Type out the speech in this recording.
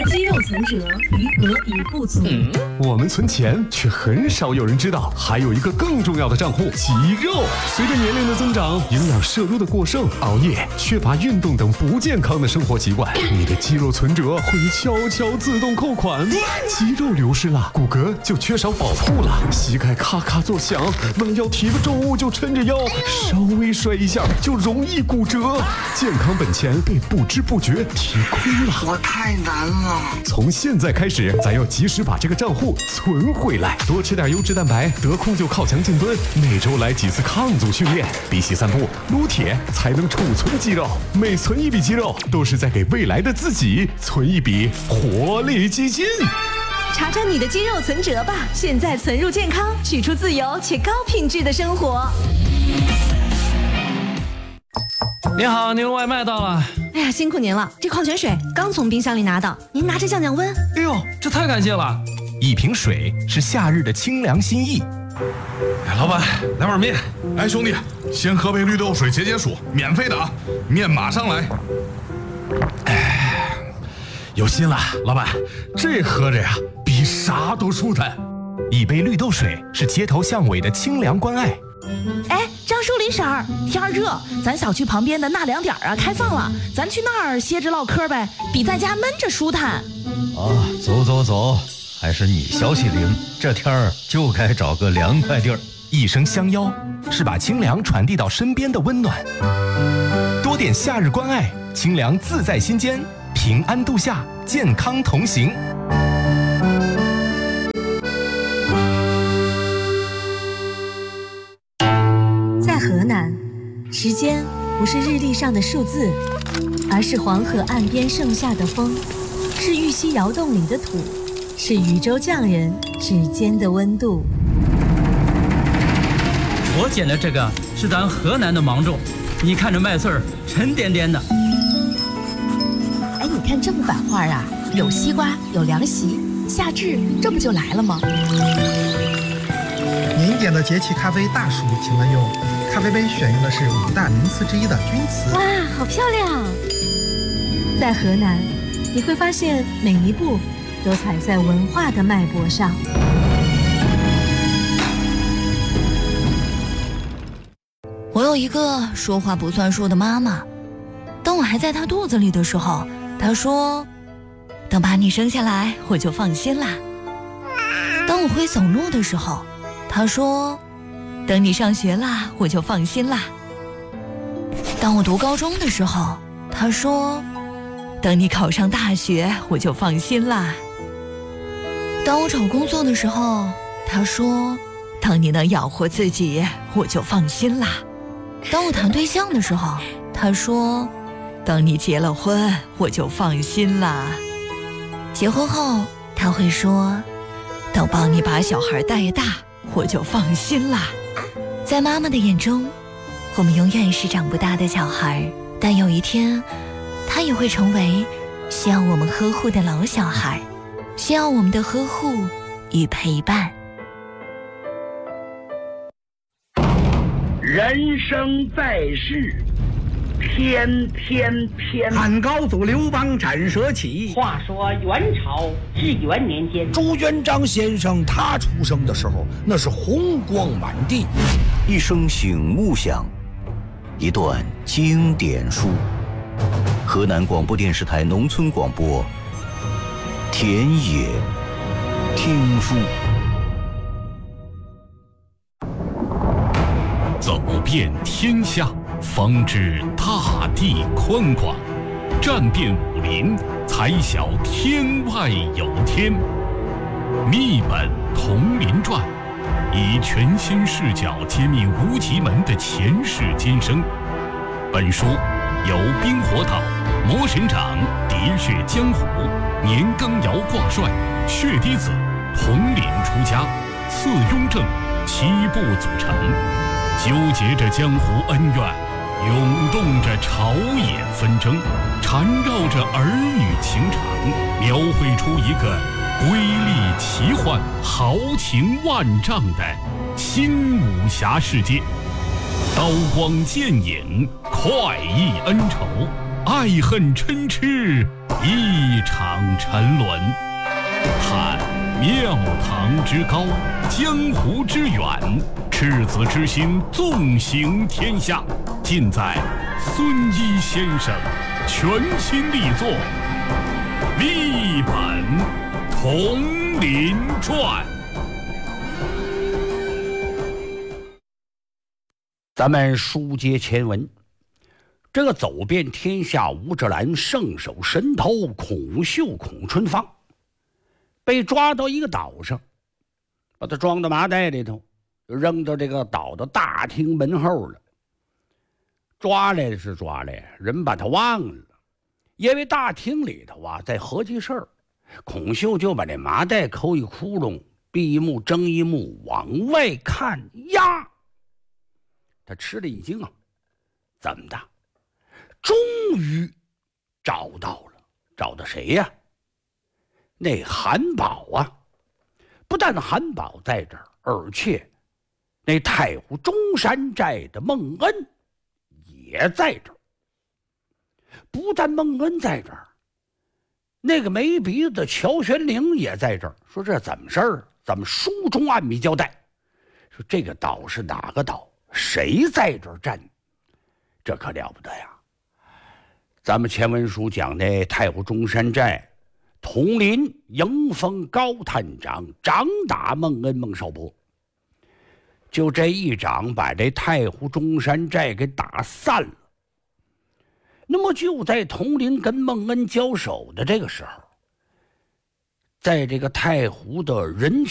肌肉存折，余额已不足。 我们存钱，却很少有人知道，还有一个更重要的账户——肌肉。随着年龄的增长，营养摄入的过剩、熬夜、缺乏运动等不健康的生活习惯，你的肌肉存折会悄悄自动扣款。肌肉流失了，骨骼就缺少保护了，膝盖咔咔作响，弯腰提个重物就抻着腰，稍微摔一下就容易骨折，健康本钱被不知不觉提空了。 我太难了。 从现在开始，咱要及时把这个账户存回来，多吃点优质蛋白，得空就靠墙静蹲，每周来几次抗阻训练，比起散步撸铁才能储存肌肉。每存一笔肌肉，都是在给未来的自己存一笔活力基金。 查查你的肌肉存折吧，现在存入健康，取出自由且高品质的生活。 您好，您外卖到了。 哎呀，辛苦您了，这矿泉水刚从冰箱里拿到，您拿着降降温。 哎呦，这太感谢了！ 一瓶水是夏日的清凉心意。 哎，老板，来碗面。哎，兄弟，先喝杯绿豆水解解暑，免费的啊，面马上来。哎，有心了，老板，这喝着呀，比啥都舒坦。 一杯绿豆水是街头巷尾的清凉关爱。 哎，张树林婶儿，天儿热，咱小区旁边的纳凉点啊开放了，咱去那儿歇着唠嗑呗，比在家闷着舒坦。 啊，走走走，还是你消息灵，这天儿就该找个凉快地儿。 一声相邀，是把清凉传递到身边的温暖。多点夏日关爱，清凉自在心间，平安度夏，健康同行。 在河南，时间不是日历上的数字，而是黄河岸边盛夏的风，是玉溪窑洞里的土，是禹州匠人指尖的温度。 我捡的这个是咱河南的芒种，你看这麦穗儿沉甸甸的。 哎，你看这幅版画啊，有西瓜，有凉席，夏至这不就来了吗？ 您点的节气咖啡大暑，请问用咖啡杯选用的是5大名词之一的钧瓷。 哇，好漂亮！在河南，你会发现每一步都踩在文化的脉搏上。 我有一个说话不算数的妈妈，当我还在她肚子里的时候，她说：“等把你生下来，我就放心啦。”当我会走路的时候，她说：“等你上学啦，我就放心啦。”当我读高中的时候，她说：“等你考上大学，我就放心啦。”当我找工作的时候，她说：“等你能养活自己，我就放心啦。”当我谈对象的时候，他说：“等你结了婚，我就放心啦。”结婚后，他会说：“等帮你把小孩带大，我就放心啦。”在妈妈的眼中，我们永远是长不大的小孩，但有一天，他也会成为需要我们呵护的老小孩，需要我们的呵护与陪伴。 人生在世，天天偏。 汉高祖刘邦斩蛇起。 话说元朝至元年间， 朱元璋先生他出生的时候，那是红光满地。 一声醒目响，一段经典书。河南广播电视台农村广播，田野听书。 走遍天下，方知大地宽广；战遍武林，才晓天外有天。密本同林传，以全新视角揭秘无极门的前世今生。本书由冰火岛、魔神掌、喋血江湖、年羹尧挂帅、血滴子、统领出家、次雍正7部组成，纠结着江湖恩怨，涌动着朝野纷争，缠绕着儿女情长，描绘出一个瑰丽奇幻、豪情万丈的新武侠世界。刀光剑影，快意恩仇， 爱恨嗔痴一场沉沦。叹庙堂之高，江湖之远，赤子之心纵行天下，尽在孙一先生全新力作《密本铜林传》。 咱们书接前文，这个走遍天下无之兰圣手神头孔秀孔春芳被抓到一个岛上，把他装到麻袋里头，扔到这个岛的大厅门后了。抓来的是抓来，人把他忘了，因为大厅里头在合计事儿。孔秀就把这麻袋抠一窟窿，闭一目睁一目，往外看呀，他吃了一惊啊！怎么的？终于找到了，找到谁呀？那韩宝啊！不但韩宝在这儿，而且那太湖中山寨的孟恩也在这儿。不但孟恩在这儿，那个没鼻子的乔玄龄也在这儿。说这怎么事儿？咱们书中暗密交代，说这个岛是哪个岛？谁在这儿站？这可了不得呀！咱们前文书讲的太湖中山寨，统领迎风高探长掌打孟恩孟少波，就这一掌把这太湖中山寨给打散了。那么就在统领跟孟恩交手的这个时候，在这个太湖的人